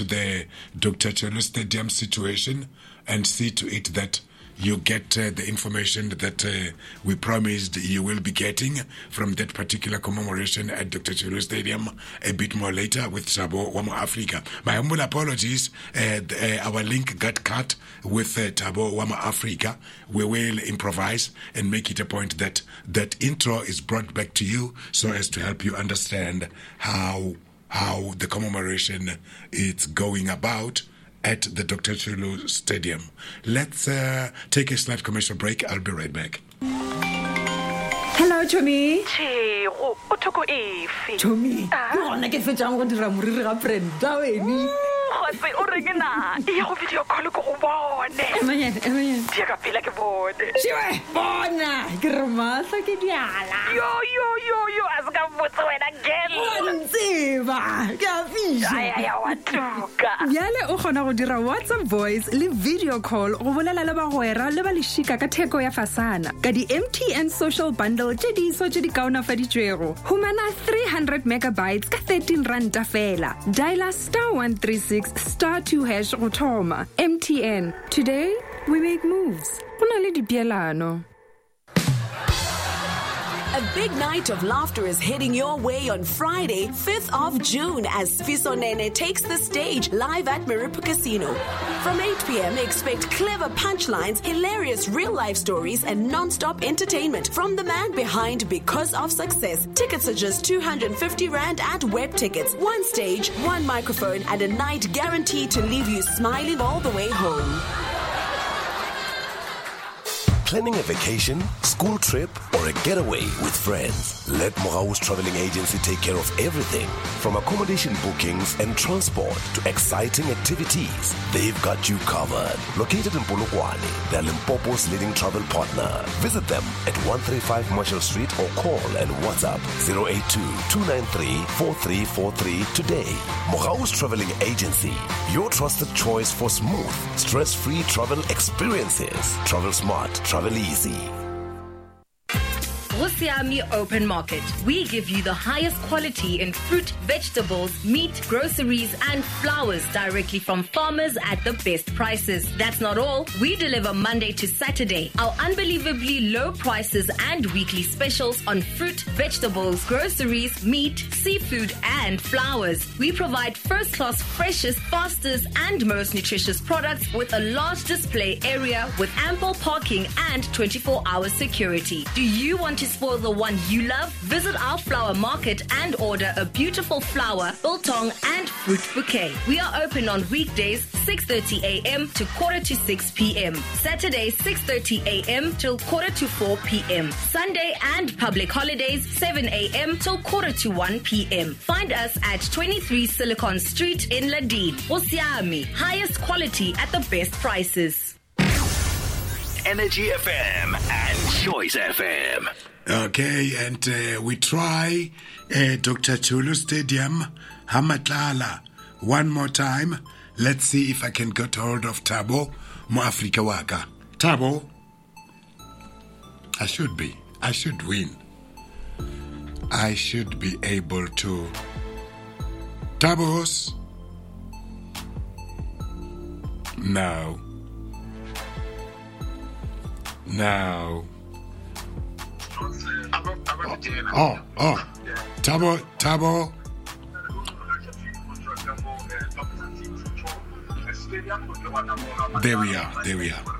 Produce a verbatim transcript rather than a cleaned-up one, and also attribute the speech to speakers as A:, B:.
A: to the Doctor Chulu Stadium situation and see to it that you get uh, the information that uh, we promised you will be getting from that particular commemoration at Doctor Chulu Stadium a bit more later with Thabo wa Africa. My humble apologies, uh, the, uh, our link got cut with uh, Thabo wa Africa. We will improvise and make it a point that that intro is brought back to you so as to help you understand how how the commemoration is going about at the Doctor Chulu Stadium. Let's uh, take a slight commercial break. I'll be right back.
B: Hello, Chomi.
C: Che, o thoko efe.
B: Chomi, ke gona ke fetsang go dira moriri ga Brenda weni.
C: Khotse o reng na? E go video call go go bone.
B: Emanyane, emanyane.
C: Di ka pela ke bone.
B: Shiwe, bona. Ke re mahlo ke diala.
C: Yo yo yo yo azka botse wena gel.
B: Ntseba, ke a fisha.
C: Ay ay wa tuka.
B: Yale o gona go dira WhatsApp voice le video call go bolela le bagwera le ba leshika ka theko ya fasana. Ka di M T N social bundle tse di so tse di kaonafaditswego. Humana three hundred megabytes ka thirteen rand fela. Dial star one three six star two hash go thoma. M T N. Today we make moves. Gona le dipielano.
D: A big night of laughter is heading your way on Friday, fifth of June, as Fiso Nene takes the stage live at Maripu Casino. From eight p.m., expect clever punchlines, hilarious real-life stories, and non-stop entertainment from the man behind Because of Success. Tickets are just two hundred fifty rand at Web Tickets. One stage, one microphone, and a night guaranteed to leave you smiling all the way home.
E: Planning a vacation, school trip, or a getaway with friends? Let Moraus Traveling Agency take care of everything. From accommodation bookings and transport to exciting activities, they've got you covered. Located in Polokwane, they're Limpopo's leading travel partner. Visit them at one thirty-five Marshall Street or call and WhatsApp zero eight two, two nine three, four three four three today. Moraus Traveling Agency, your trusted choice for smooth, stress-free travel experiences. Travel smart, travel easy.
F: Hosiami Open Market. We give you the highest quality in fruit, vegetables, meat, groceries, and flowers directly from farmers at the best prices. That's not all. We deliver Monday to Saturday. Our unbelievably low prices and weekly specials on fruit, vegetables, groceries, meat, seafood, and flowers. We provide first-class, freshest, fastest, and most nutritious products with a large display area with ample parking and twenty-four hour security. Do you want to spoil the one you love? Visit our flower market and order a beautiful flower, biltong, and fruit bouquet. We are open on weekdays six thirty a.m. to quarter to six p.m. Saturdays six thirty a.m. till quarter to four p.m. Sunday and public holidays seven a.m. till quarter to one p.m. Find us at twenty-three Silicon Street in Ladine. Hosiami, highest quality at the best prices.
G: Energy F M and Choice F M.
A: Okay, and uh, we try uh, Doctor Chulu Stadium, Hamatlala, one more time. Let's see if I can get hold of Thabo Mo Africa Waka. Thabo, I should be. I should win. I should be able to. Thabos. No. No. Oh, oh. Thabo, Thabo. There we are, there we are.